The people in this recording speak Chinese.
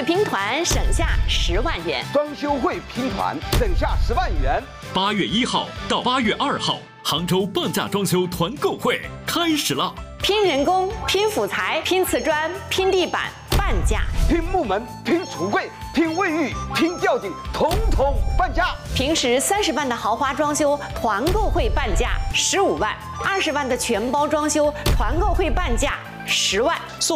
会拼团省下10万元， 装修会拼团省下10万元。 8月1号到8月2号，杭州半价装修团购会开始了。 拼人工、拼辅材、拼瓷砖、拼地板，半价； 拼木门、拼橱柜、拼卫浴、拼吊顶，统统半价。 平时30万的豪华装修团购会半价15万，20万的全包装修团购会半价10万。